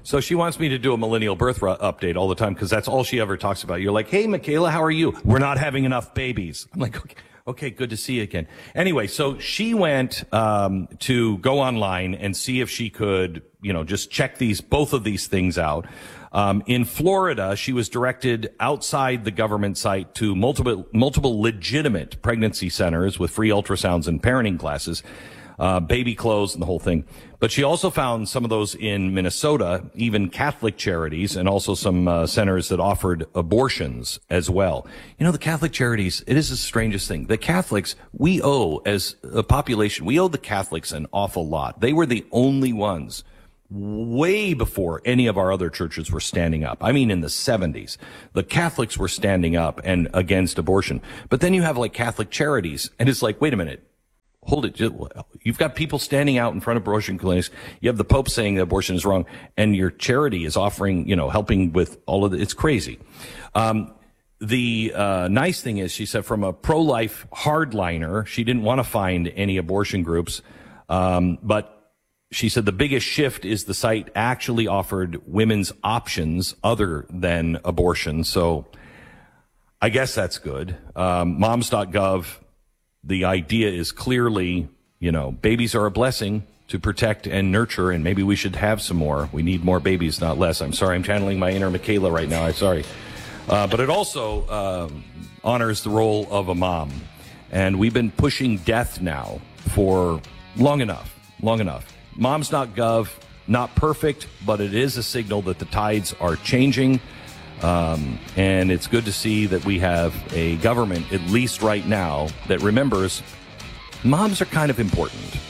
So she wants me to do a millennial birth update all the time because that's all she ever talks about. You're like, hey, Michaela, how are you? We're not having enough babies. I'm like, okay, good to see you again. Anyway, so she went to go online and see if she could, just check both of these things out. In Florida, she was directed outside the government site to multiple legitimate pregnancy centers with free ultrasounds and parenting classes, baby clothes and the whole thing. But she also found some of those in Minnesota, even Catholic charities, and also some centers that offered abortions as well. The Catholic charities, it is the strangest thing. The Catholics, we owe, as a population, we owe the Catholics an awful lot. They were the only ones way before any of our other churches were standing up. I mean, in the 70s, the Catholics were standing up and against abortion. But then you have like Catholic charities, and it's like, wait a minute. Hold it. You've got people standing out in front of abortion clinics. You have the Pope saying that abortion is wrong, and your charity is offering, helping with all of it. It's crazy. The nice thing is, she said, from a pro-life hardliner, she didn't want to find any abortion groups. But she said the biggest shift is the site actually offered women's options other than abortion. So I guess that's good. Moms.gov. The idea is clearly, babies are a blessing to protect and nurture, and maybe we should have some more. We need more babies, not less. I'm sorry, I'm channeling my inner Michaela right now. I'm sorry. But it also honors the role of a mom. And we've been pushing death now for long enough. Moms.gov, not perfect, but it is a signal that the tides are changing. And it's good to see that we have a government, at least right now, that remembers moms are kind of important.